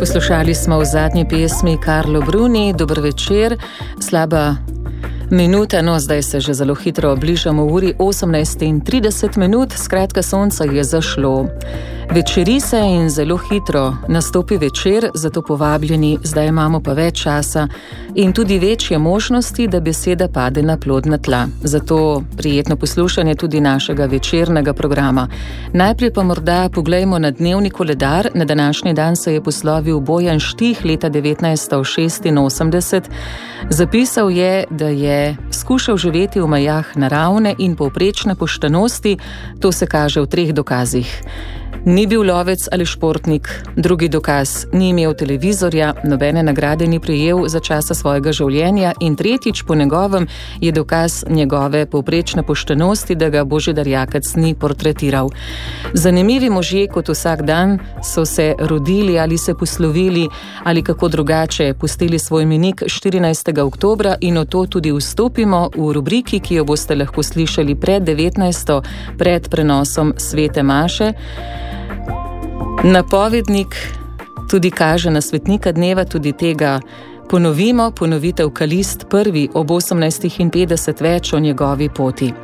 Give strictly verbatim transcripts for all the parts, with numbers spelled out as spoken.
Poslušali smo v zadnji pesmi Carlo Bruni, Dober večer, slaba minuta, no zdaj se že zelo hitro bližamo uri osemnajst in trideset minut, skratka sonce je zašlo. Večeri se in zelo hitro nastopi večer, zato povabljeni, zdaj imamo pa več časa in tudi večje možnosti, da beseda pade na plodna tla. Zato prijetno poslušanje tudi našega večernega programa. Najprej pa morda poglejmo na dnevni koledar. Na današnji dan se je poslovil Bojan Štih leta devetnajststo šestinosemdeset. Zapisal je, da je skušal živeti v mejah naravne in povprečne poštenosti, to se kaže v treh dokazih. Ni bil lovec ali športnik, drugi dokaz, ni imel televizorja, nobene nagrade ni prejel za časa svojega življenja in tretjič po njegovem je dokaz njegove povprečne poštenosti, da ga Božidar Jakac ni portretiral. Zanimivi možje kot vsak dan so se rodili ali se poslovili ali kako drugače pustili svoj mejnik štirinajstega oktobra in o to tudi vstopimo v rubriki, ki jo boste lahko slišali pred devetnajsto, pred prenosom Svete maše. Napovednik tudi kaže na svetnika dneva, tudi tega ponovimo, ponovitev Kalist prvi ob osemnajstih in petdeset več o njegovi poti.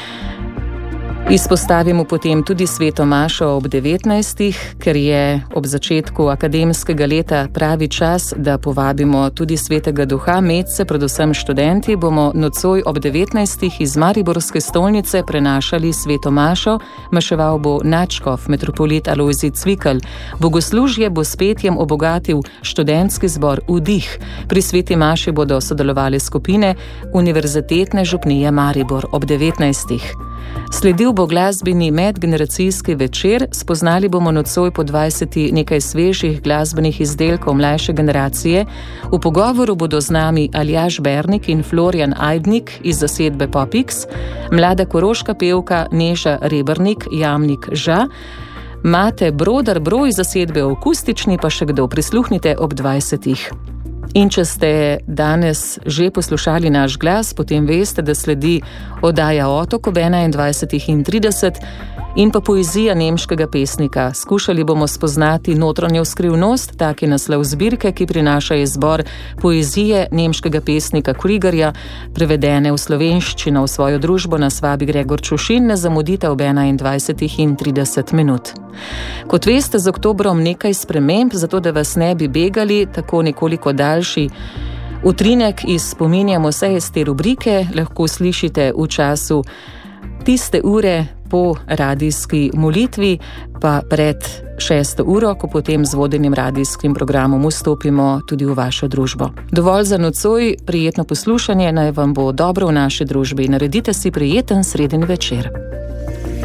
Izpostavimo potem tudi Sveto mašo ob devetnajstih, ker je ob začetku akademskega leta pravi čas, da povabimo tudi Svetega duha, medse, predvsem študenti, bomo nocoj ob devetnajstih iz Mariborske stolnice prenašali Sveto mašo, maševal bo nadškof metropolit Alojzij Cvikl. Bogoslužje bo s petjem obogatil študentski zbor Vdih. Pri Sveti maši bodo sodelovali skupine Univerzitetne župnije Maribor ob devetnajstih. Sledil bo glasbeni medgeneracijski večer, spoznali bomo nocoj po dvajseti nekaj svežih glasbenih izdelkov mlajše generacije. V pogovoru bodo z nami Aljaž Bernik in Florian Ajdnik iz zasedbe Popix, mlada koroška pevka Neža Rebernik, Jamnik Ža, Mate Brodar Bro iz zasedbe Akustični, pa še kdo, prisluhnite ob dvajsetih. In če ste danes že poslušali naš glas, potem veste, da sledi oddaja Otok ob enaindvajsetih in trideset in pa poezija nemškega pesnika. Skušali bomo spoznati notranjo skrivnost, taki naslov zbirke, ki prinaša izbor poezije nemškega pesnika Krügerja, prevedene v slovenščino. V svojo družbo nas vabi Gregor Čušin, ne zamudite ob enaindvajsetih in trideset minut. Kot veste, z oktobrom nekaj sprememb, zato da vas ne bi begali, tako nekoliko daljši utrinek iz Spominjamo se iz te rubrike lahko slišite v času tiste ure po radijski molitvi, pa pred šesto uro, ko potem z vodenim radijskim programom vstopimo tudi v vašo družbo. Dovolj za nocoj, prijetno poslušanje, naj vam bo dobro v naši družbi. Naredite si prijeten sredin večer.